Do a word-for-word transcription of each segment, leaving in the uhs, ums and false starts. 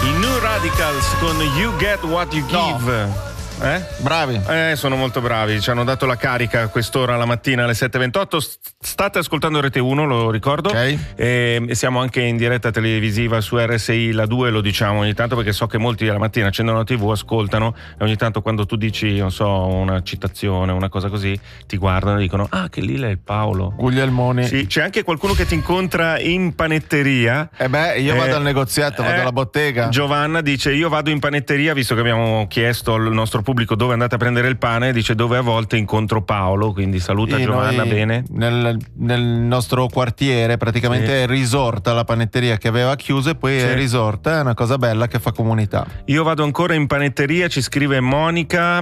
I New Radicals con You Get What You Give. No. Eh? Bravi. Eh, sono molto bravi, ci hanno dato la carica a quest'ora la mattina alle sette e ventotto. State ascoltando Rete uno, lo ricordo. Ok. E siamo anche in diretta televisiva su R S I La due, lo diciamo ogni tanto perché so che molti alla mattina accendono la tivù, ascoltano e ogni tanto quando tu dici, non so, una citazione, una cosa così, ti guardano e dicono ah, che lì è il Paolo Guglielmoni. Sì, c'è anche qualcuno che ti incontra in panetteria. E eh beh, io vado eh, al negozietto, vado eh, alla bottega. Giovanna dice io vado in panetteria, visto che abbiamo chiesto al nostro pubblico dove andate a prendere il pane, dice dove a volte incontro Paolo, quindi saluta Sì, Giovanna. Bene. Nel, nel nostro quartiere praticamente Sì. è risorta la panetteria che aveva chiuso e poi Sì. è risorta, è una cosa bella che fa comunità. Io vado ancora in panetteria, ci scrive Monica,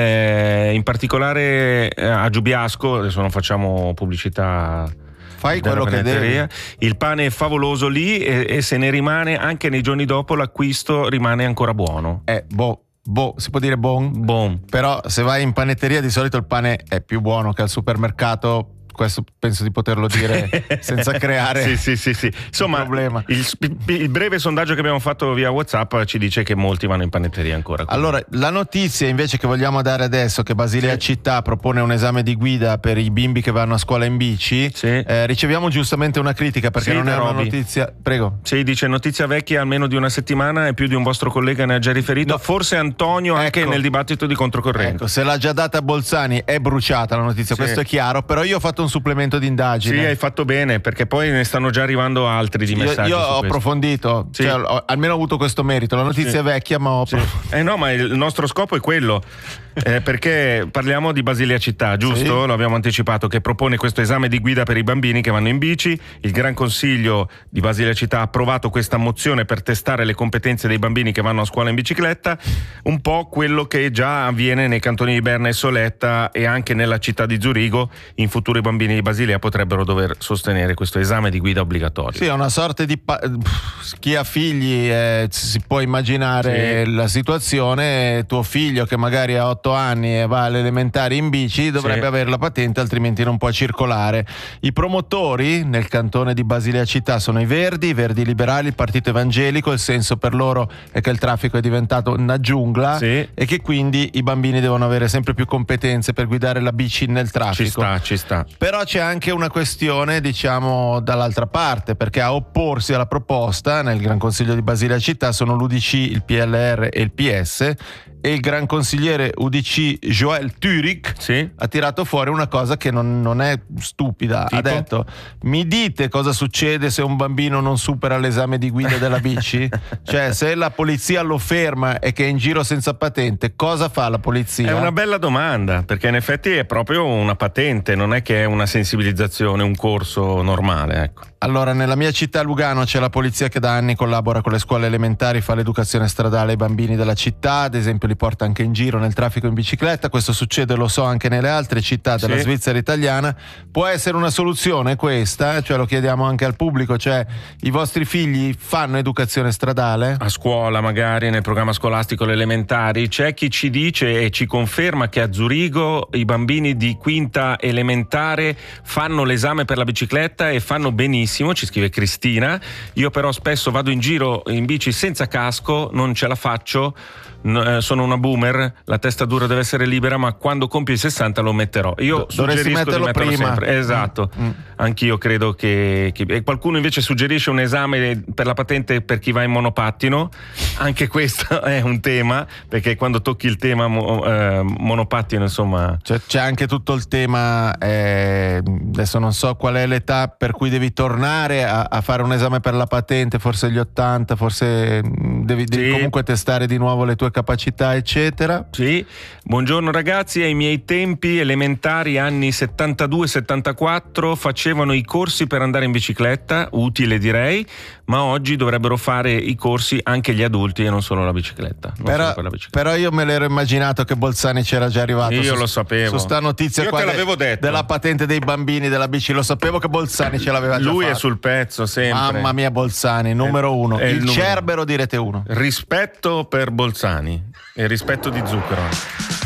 eh, in particolare eh, a Giubiasco, adesso non facciamo pubblicità. Fai quello che devi. Il pane è favoloso lì e, e se ne rimane anche nei giorni dopo, l'acquisto rimane ancora buono. Eh, boh. Boh, si può dire bon? Bon. Però se vai in panetteria di solito il pane è più buono che al supermercato. Questo penso di poterlo dire senza creare sì, sì, sì, sì. Insomma, problema. Il, il breve sondaggio che abbiamo fatto via WhatsApp ci dice che molti vanno in panetteria ancora. Quindi. Allora, la notizia invece che vogliamo dare adesso, che Basilea sì. Città propone un esame di guida per i bimbi che vanno a scuola in bici, sì. eh, riceviamo giustamente una critica perché sì, non è una Roby. notizia. Prego. Sì, dice notizia vecchia almeno di una settimana e più di un vostro collega ne ha già riferito. No. Forse Antonio anche Ecco. nel dibattito di controcorrente. Ecco, se l'ha già data Bolzani è bruciata la notizia, sì. questo è chiaro, però io ho fatto un supplemento di indagine. Sì, hai fatto bene, perché poi ne stanno già arrivando altri di messaggi. Io, io su ho questo. approfondito, Sì. cioè, ho, almeno ho avuto questo merito. La notizia Sì. è vecchia, ma ho Sì. approfondito. Eh no, ma il nostro scopo è quello. Eh, perché parliamo di Basilea Città, giusto? Sì. Lo abbiamo anticipato, che propone questo esame di guida per i bambini che vanno in bici. Il Gran Consiglio di Basilea Città ha approvato questa mozione per testare le competenze dei bambini che vanno a scuola in bicicletta, un po' quello che già avviene nei cantoni di Berna e Soletta e anche nella città di Zurigo. In futuro i bambini di Basilea potrebbero dover sostenere questo esame di guida obbligatorio. Sì, è una sorta di pa- chi ha figli eh, si può immaginare Sì. la situazione. Tuo figlio che magari ha otto anni e va alle elementari in bici dovrebbe Sì. avere la patente, altrimenti non può circolare. I promotori nel cantone di Basilea Città sono i Verdi, i Verdi Liberali, il Partito Evangelico. Il senso per loro è che il traffico è diventato una giungla Sì. e che quindi i bambini devono avere sempre più competenze per guidare la bici nel traffico. Ci sta, ci sta. Però c'è anche una questione, diciamo, dall'altra parte, perché a opporsi alla proposta nel Gran Consiglio di Basilea Città sono l'U D C, il P L R e il P S, e il gran consigliere U D C Joël Thurik Sì. ha tirato fuori una cosa che non, non è stupida. Tipo? Ha detto: mi dite cosa succede se un bambino non supera l'esame di guida della bici? Cioè, se la polizia lo ferma e che è in giro senza patente, cosa fa la polizia? È una bella domanda, perché in effetti è proprio una patente, non è che è una sensibilizzazione, un corso normale, ecco. Allora, nella mia città Lugano c'è la polizia che da anni collabora con le scuole elementari, fa l'educazione stradale ai bambini della città, ad esempio li porta anche in giro nel traffico in bicicletta. Questo succede, lo so, anche nelle altre città della Sì. Svizzera italiana. Può essere una soluzione questa, cioè lo chiediamo anche al pubblico, cioè i vostri figli fanno educazione stradale? A scuola, magari nel programma scolastico, le elementari, c'è chi ci dice e ci conferma che a Zurigo i bambini di quinta elementare fanno l'esame per la bicicletta e fanno benissimo. Ci scrive Cristina. Io però spesso vado in giro in bici senza casco, non ce la faccio. No, sono una boomer, la testa dura deve essere libera, ma quando compio i sessanta lo metterò. Io Dovresti suggerisco di metterlo metterlo prima. sempre. Esatto. Mm. Anch'io credo che, che e qualcuno invece suggerisce un esame per la patente per chi va in monopattino. Anche questo è un tema, perché quando tocchi il tema mo, eh, monopattino, insomma, C'è, c'è anche tutto il tema, eh, adesso non so qual è l'età per cui devi tornare a, a fare un esame per la patente, forse gli ottanta, forse mh, devi, devi Sì. comunque testare di nuovo le tue capacità, eccetera. Sì, buongiorno ragazzi, ai miei tempi elementari anni settantadue settantaquattro facevano i corsi per andare in bicicletta, utile direi, ma oggi dovrebbero fare i corsi anche gli adulti e non solo la bicicletta. Non Però, solo per la bicicletta. però io me l'ero immaginato che Bolzani c'era già arrivato. Io su, lo sapevo. Su sta notizia Io qua te de- l'avevo detto. della patente dei bambini della bici, lo sapevo che Bolzani ce l'aveva già Lui fatto. è sul pezzo sempre. Mamma mia, Bolzani, numero uno. è il il numero- Cerbero di Rete uno. Rispetto per Bolzani e rispetto di Zucchero.